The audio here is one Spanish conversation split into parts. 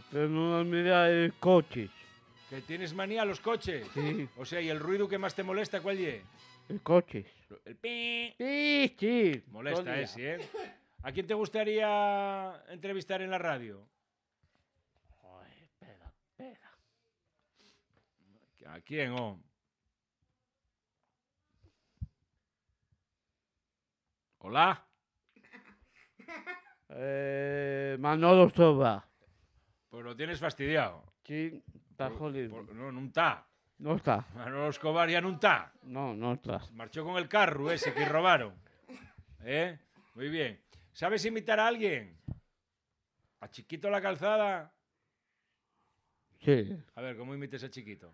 tengo una mirada de coches. ¿Que tienes manía a los coches? Sí. O sea, ¿y el ruido que más te molesta cuál es? De coches. El pi. Sí, sí. Molesta todo el día. ese, ¿eh? ¿A quién te gustaría entrevistar en la radio? Joder, espera. ¿A quién, oh? ¿Hola? Manolo Soba. Pues lo tienes fastidiado. Sí, está jodido. No, no está. No está. Manolo Escobar ya no está. No está. Marchó con el carro ese que robaron. ¿Eh? Muy bien. ¿Sabes imitar a alguien? ¿A Chiquito la Calzada? Sí. A ver, ¿cómo imites a Chiquito?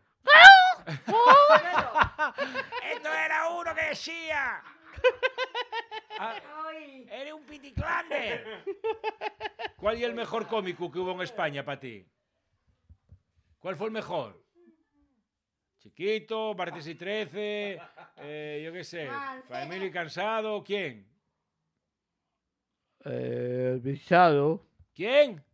¡Esto era uno que decía! Ah, ¡eres un piticlander! ¿Cuál es el mejor cómico que hubo en España para ti? ¿Cuál fue el mejor? Chiquito, Martes y 13, yo qué sé, Familia y Cansado, ¿quién? Visado. ¿Quién?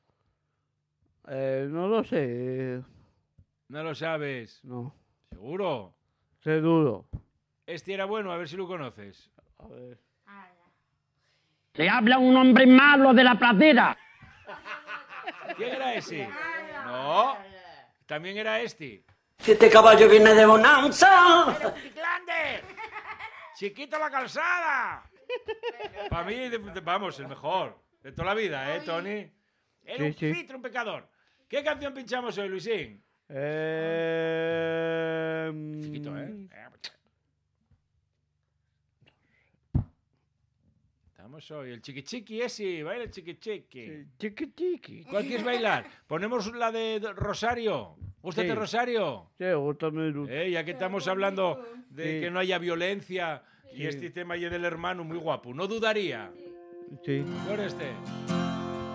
No lo sé. No lo sabes. No. ¿Seguro? Sé duro. Este era bueno, a ver si lo conoces. A ver. Le habla un hombre malo de la pradera. ¿Quién era ese? No. También era este. Que este caballo viene de bonanza. ¡Eres un piticlander! ¡Chiquito la Calzada! Para mí, vamos, el mejor. De toda la vida, ¿eh, Tony? Era un Sí. filtro, un pecador. ¿Qué canción pinchamos hoy, Luisín? Chiquito, ¿eh? Estamos hoy. El chiqui ese, baila el chiqui. Chiqui. ¿Cuál quieres bailar? Ponemos la de Rosario. ¿Gústate Sí. Rosario? Sí, gústame. Ya que estamos hablando de Sí. que no haya violencia y Sí. este tema y del hermano muy guapo. No dudaría. Sí. ¿Cuál es este?